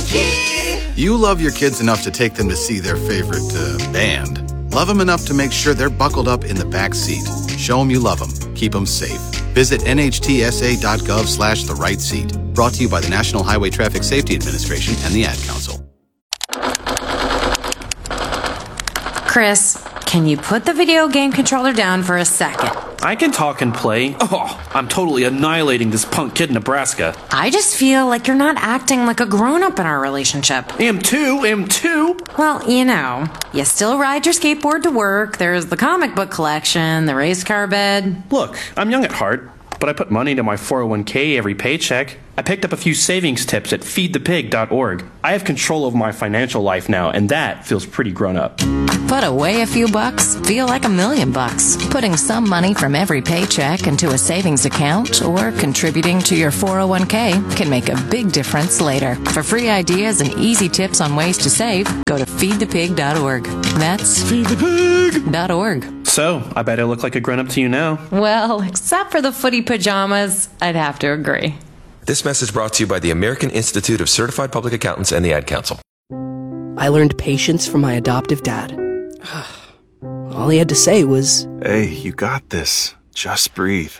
You love your kids enough to take them to see their favorite band. Love them enough to make sure they're buckled up in the back seat. Show them you love them. Keep them safe. Visit nhtsa.gov/the right seat. Brought to you by the National Highway Traffic Safety Administration and the Ad Council. Chris, can you put the video game controller down for a second? I can talk and play. Oh, I'm totally annihilating this punk kid in Nebraska. I just feel like you're not acting like a grown-up in our relationship. Am too. Well, you still ride your skateboard to work, there's the comic book collection, the race car bed. Look, I'm young at heart, but I put money into my 401k every paycheck. I picked up a few savings tips at feedthepig.org. I have control of my financial life now, and that feels pretty grown up. Put away a few bucks, feel like $1 million. Putting some money from every paycheck into a savings account or contributing to your 401k can make a big difference later. For free ideas and easy tips on ways to save, go to feedthepig.org. That's feedthepig.org. So, I bet I look like a grown-up to you now. Well, except for the footy pajamas, I'd have to agree. This message brought to you by the American Institute of Certified Public Accountants and the Ad Council. I learned patience from my adoptive dad. All he had to say was, "Hey, you got this. Just breathe."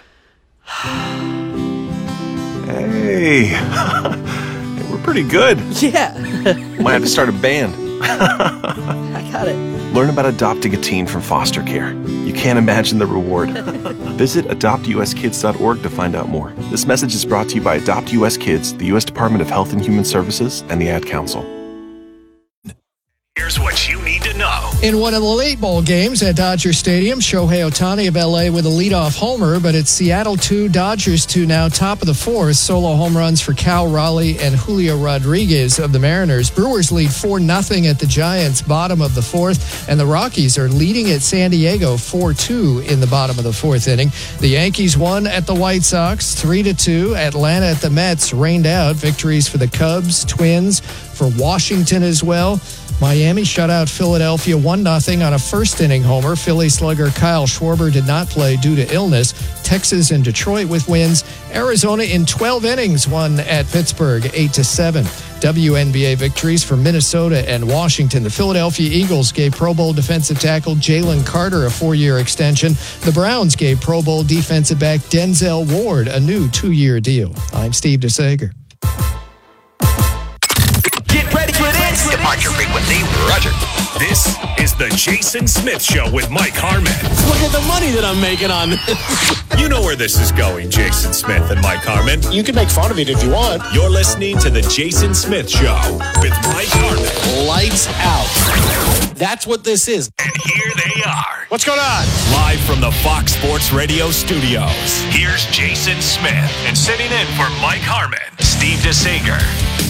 Hey, we're pretty good. Yeah. Might have to start a band. I got it. Learn about adopting a teen from foster care. You can't imagine the reward. Visit adoptuskids.org to find out more. This message is brought to you by Adopt US Kids, the U.S. Department of Health and Human Services, and the Ad Council. Here's what you need to know. In one of the late ball games at Dodger Stadium, Shohei Ohtani of L.A. with a leadoff homer, but it's Seattle 2, Dodgers 2 now, top of the fourth. Solo home runs for Cal Raleigh and Julio Rodriguez of the Mariners. Brewers lead 4-0 at the Giants, bottom of the fourth, and the Rockies are leading at San Diego 4-2 in the bottom of the fourth inning. The Yankees won at the White Sox 3-2. Atlanta at the Mets rained out. Victories for the Cubs, Twins, for Washington as well. Miami shut out Philadelphia 1-0 on a first-inning homer. Philly slugger Kyle Schwarber did not play due to illness. Texas and Detroit with wins. Arizona in 12 innings won at Pittsburgh 8-7. WNBA victories for Minnesota and Washington. The Philadelphia Eagles gave Pro Bowl defensive tackle Jalen Carter a 4-year extension. The Browns gave Pro Bowl defensive back Denzel Ward a new 2-year deal. I'm Steve DeSager. Get ready for this. Departure frequency, Roger. This is the Jason Smith Show with Mike Harmon. Look at the money that I'm making on this. You know where this is going, Jason Smith and Mike Harmon. You can make fun of it if you want. You're listening to the Jason Smith Show with Mike Harmon. Lights out. That's what this is. And here they are. What's going on? Live from the Fox Sports Radio studios. Here's Jason Smith. And sitting in for Mike Harmon, Steve DeSager.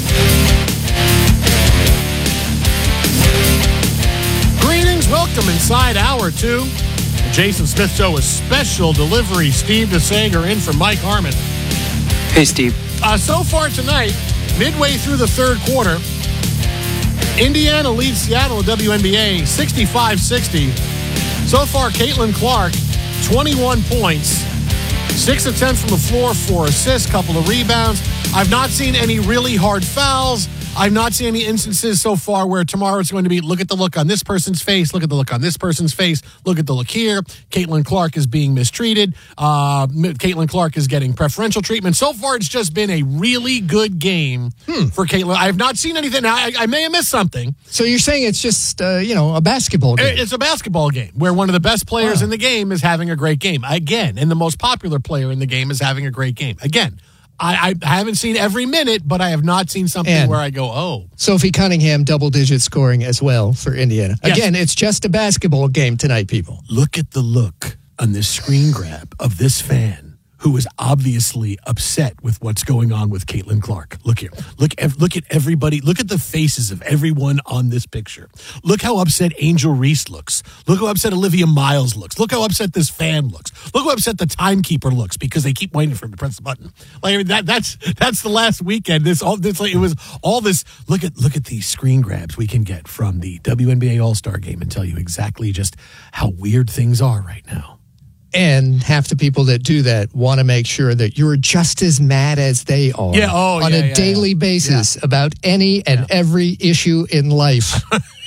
Greetings, welcome inside hour 2. The Jason Smith Show is special delivery. Steve DeSager in for Mike Harmon. Hey, Steve. So far tonight, midway through the third quarter, Indiana leads Seattle at WNBA 65-60. So far, Caitlin Clark, 21 points, 6 attempts from the floor, 4 assists, couple of rebounds. I've not seen any really hard fouls. I've not seen any instances so far where tomorrow it's going to be, look at the look on this person's face, look at the look on this person's face, look at the look here. Caitlin Clark is being mistreated. Caitlin Clark is getting preferential treatment. So far, it's just been a really good game for Caitlin. I have not seen anything. Now, I may have missed something. So you're saying it's just, a basketball game? It's a basketball game where one of the best players in the game is having a great game. Again, and the most popular player in the game is having a great game. Again, I haven't seen every minute, but I have not seen something where I go, oh. Sophie Cunningham, double-digit scoring as well for Indiana. Yes. Again, it's just a basketball game tonight, people. Look at the look on this screen grab of this fan who is obviously upset with what's going on with Caitlin Clark. Look here. Look at everybody. Look at the faces of everyone on this picture. Look how upset Angel Reese looks. Look how upset Olivia Miles looks. Look how upset this fan looks. Look how upset the timekeeper looks because they keep waiting for him to press the button. Like that's the last weekend. It was all this. Look at these screen grabs we can get from the WNBA All-Star Game and tell you exactly just how weird things are right now. And half the people that do that want to make sure that you're just as mad as they are on a daily basis about any and every issue in life.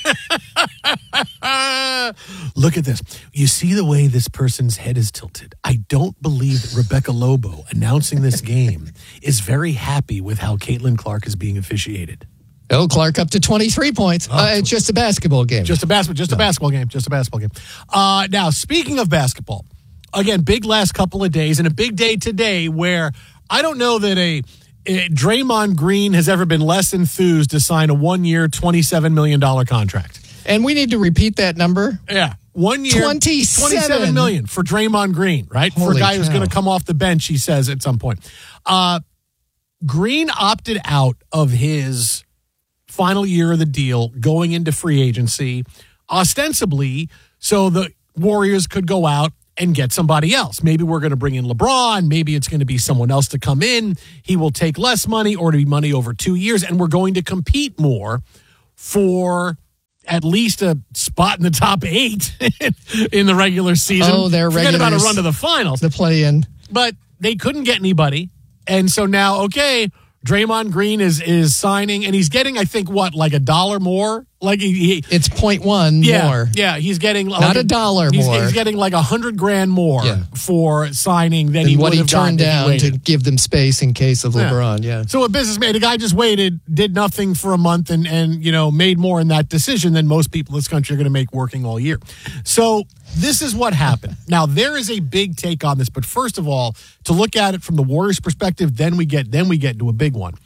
Look at this. You see the way this person's head is tilted. I don't believe that Rebecca Lobo, announcing this game, is very happy with how Caitlin Clark is being officiated. Oh, Clark up to 23 points. It's just a basketball game. Just a basketball game. Now, speaking of basketball, again, big last couple of days and a big day today where I don't know that Draymond Green has ever been less enthused to sign a 1-year, $27 million contract. And we need to repeat that number. Yeah. 1 year, $27 million for Draymond Green, right? Holy for a guy who's cow. going to come off the bench, he says at some point. Green opted out of his final year of the deal going into free agency, ostensibly so the Warriors could go out and get somebody else. Maybe we're going to bring in LeBron. Maybe it's going to be someone else to come in. He will take less money or to be money over 2 years, and we're going to compete more for at least a spot in the top 8 in the regular season. Oh, they're regulars. Forget about a run to the finals. The play-in. But they couldn't get anybody. And so now, okay, Draymond Green is signing, and he's getting, I think, what, like $1 more? Like it's 0.1 more. Yeah, he's getting not $1 more. He's getting like $100,000 more for signing than he what would he have turned gotten if he down to waited. give them space in case of LeBron. Yeah. So a businessman, the guy just waited, did nothing for a month, and made more in that decision than most people in this country are going to make working all year. So this is what happened. Now there is a big take on this, but first of all, to look at it from the Warriors' perspective, then we get into a big one.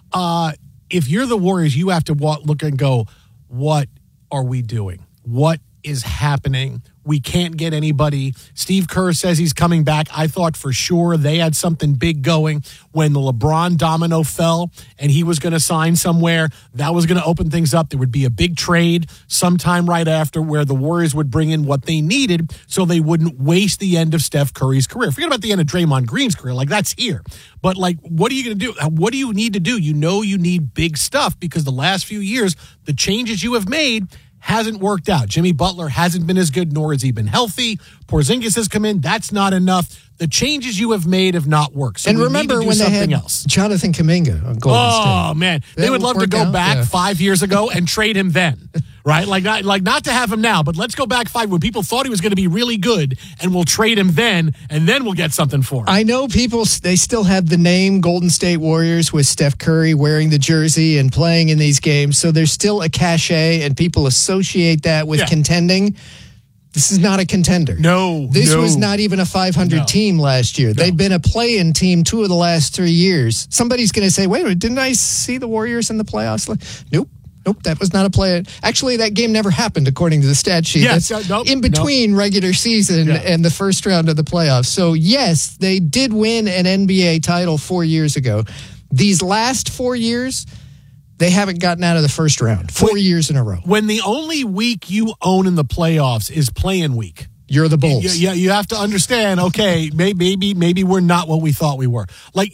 If you're the Warriors, you have to look and go, what are we doing? What is happening? We can't get anybody. Steve Kerr says he's coming back. I thought for sure they had something big going when the LeBron domino fell and he was going to sign somewhere. That was going to open things up. There would be a big trade sometime right after where the Warriors would bring in what they needed so they wouldn't waste the end of Steph Curry's career. Forget about the end of Draymond Green's career. Like, that's here. But, like, what are you going to do? What do you need to do? You know you need big stuff because the last few years, the changes you have made hasn't worked out. Jimmy Butler hasn't been as good, nor has he been healthy. Porzingis has come in. That's not enough. The changes you have made have not worked. So and remember when they had Jonathan Kuminga on Golden State. Oh, man. They would love to go back 5 years ago and trade him then, right? Like not to have him now, but let's go back 5 when people thought he was going to be really good, and we'll trade him then, and then we'll get something for him. I know people, they still have the name Golden State Warriors with Steph Curry wearing the jersey and playing in these games, so there's still a cachet, and people associate that with contending. This is not a contender. This was not even a 500 team last year. They've been a play-in team 2 of the last 3 years. Somebody's going to say, wait a minute, didn't I see the Warriors in the playoffs? Nope, that was not a play-in. Actually, that game never happened, according to the stat sheet. Yes, That's in between regular season and the first round of the playoffs. So, yes, they did win an NBA title 4 years ago. These last 4 years, they haven't gotten out of the first round 4 years in a row. When the only week you own in the playoffs is play-in week, you're the Bulls. Yeah, you have to understand. Okay, maybe we're not what we thought we were. Like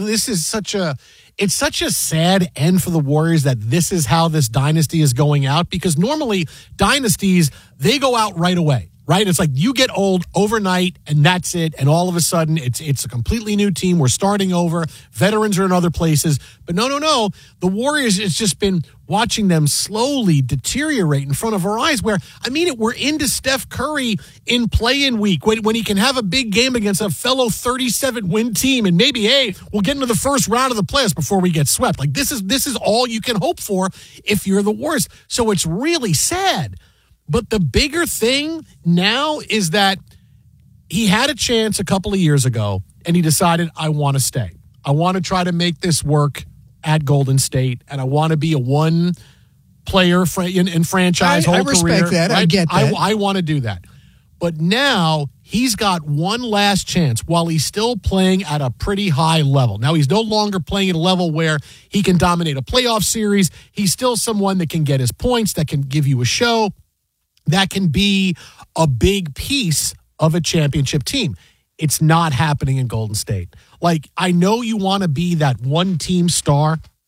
it's such a sad end for the Warriors that this is how this dynasty is going out, because normally dynasties, they go out right away. Right? It's like you get old overnight and that's it. And all of a sudden it's a completely new team. We're starting over. Veterans are in other places. But no. The Warriors, it's just been watching them slowly deteriorate in front of our eyes we're into Steph Curry in play-in week when he can have a big game against a fellow 37-win team. And maybe, hey, we'll get into the first round of the playoffs before we get swept. Like this is all you can hope for if you're the Warriors. So it's really sad. But the bigger thing now is that he had a chance a couple of years ago, and he decided, I want to stay. I want to try to make this work at Golden State, and I want to be a one-player in franchise whole career. I respect that. Right? I get that. I want to do that. But now he's got one last chance while he's still playing at a pretty high level. Now, he's no longer playing at a level where he can dominate a playoff series. He's still someone that can get his points, that can give you a show, that can be a big piece of a championship team. It's not happening in Golden State. Like, I know you want to be that one-team star,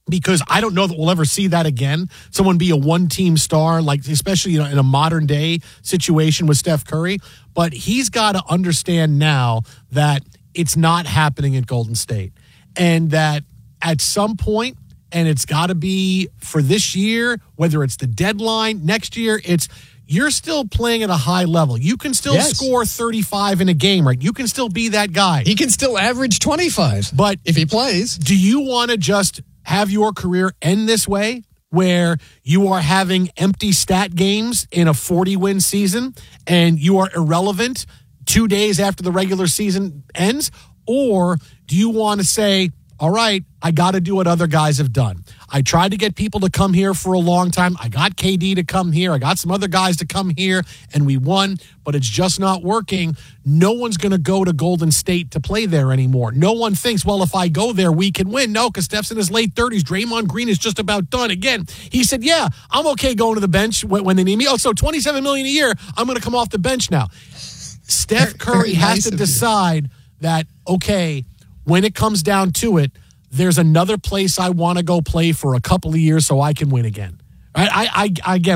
because I don't know that we'll ever see that again. Someone be a one-team star, like especially in a modern-day situation with Steph Curry. But he's got to understand now that it's not happening at Golden State. And that at some point, and it's got to be for this year, whether it's the deadline, next year, you're still playing at a high level. You can still score 35 in a game, right? You can still be that guy. He can still average 25, but if he plays. Do you want to just have your career end this way, where you are having empty stat games in a 40-win season and you are irrelevant 2 days after the regular season ends? Or do you want to say, all right, I got to do what other guys have done. I tried to get people to come here for a long time. I got KD to come here. I got some other guys to come here, and we won, but it's just not working. No one's going to go to Golden State to play there anymore. No one thinks, well, if I go there, we can win. No, because Steph's in his late 30s. Draymond Green is just about done. Again, he said, yeah, I'm okay going to the bench when they need me. Oh, so $27 million a year, I'm going to come off the bench now. Steph Curry has to decide that, okay, when it comes down to it, there's another place I want to go play for a couple of years so I can win again. Right? I again,